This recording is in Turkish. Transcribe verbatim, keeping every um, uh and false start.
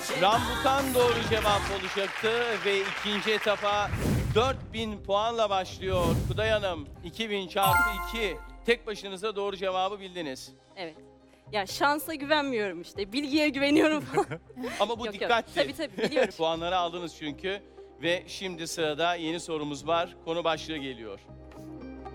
Rambutan doğru cevap olacaktı ve ikinci etapa dört bin puanla başlıyor. Kuday Hanım iki bin çarpı iki. Tek başınıza doğru cevabı bildiniz. Evet. Ya şansa güvenmiyorum işte. Bilgiye güveniyorum falan. Ama bu Yok, yok. dikkatli. Tabii tabii biliyorum. Puanları aldınız çünkü. Ve şimdi sırada yeni sorumuz var. Konu başlığı geliyor.